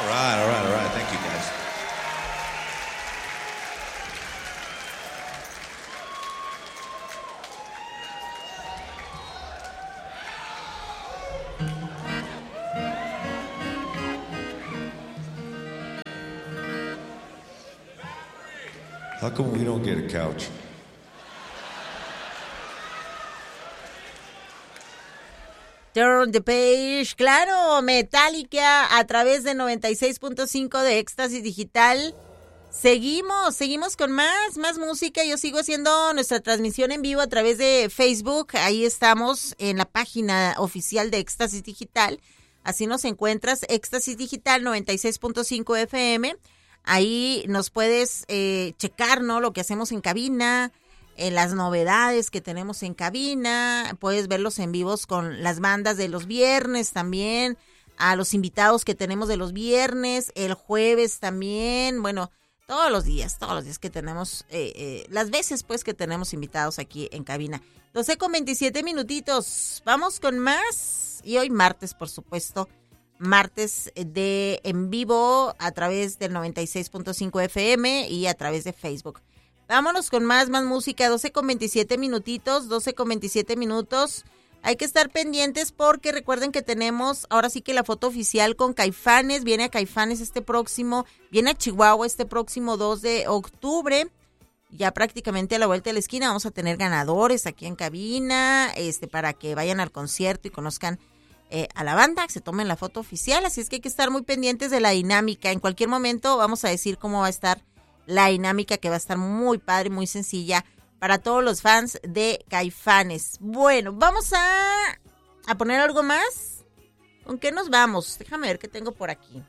All right. Thank you, guys. How come we don't get a couch? Turn the page, claro, Metallica a través de 96.5 de Éxtasis Digital. Seguimos con más música. Yo sigo haciendo nuestra transmisión en vivo a través de Facebook. Ahí estamos en la página oficial de Éxtasis Digital. Así nos encuentras, Éxtasis Digital 96.5 FM. Ahí nos puedes checar, ¿no? Lo que hacemos en cabina, las novedades que tenemos en cabina. Puedes verlos en vivos con las bandas de los viernes también, a los invitados que tenemos de los viernes, el jueves también. Bueno, todos los días que tenemos, las veces pues que tenemos invitados aquí en cabina. 12:27 minutitos. Vamos con más. Y hoy martes, por supuesto. Martes de en vivo a través del 96.5 FM y a través de Facebook. Vámonos con más música, 12:27 minutitos, 12:27 minutos. Hay que estar pendientes porque recuerden que tenemos ahora sí que la foto oficial con Caifanes. Viene a Caifanes viene a Chihuahua este próximo 2 de octubre. Ya prácticamente a la vuelta de la esquina vamos a tener ganadores aquí en cabina, para que vayan al concierto y conozcan a la banda, que se tomen la foto oficial, así es que hay que estar muy pendientes de la dinámica. En cualquier momento vamos a decir cómo va a estar la dinámica, que va a estar muy padre, muy sencilla para todos los fans de Caifanes. Bueno, vamos a poner algo más. ¿Con qué nos vamos? Déjame ver qué tengo por aquí.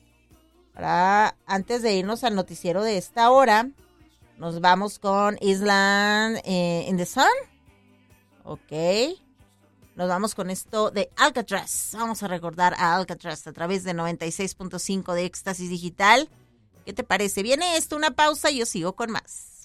Antes de irnos al noticiero de esta hora, nos vamos con Island in the Sun. Ok. Nos vamos con esto de Alcatraz. Vamos a recordar a Alcatraz a través de 96.5 de Éxtasis Digital. ¿Qué te parece? Viene esto, una pausa y yo sigo con más.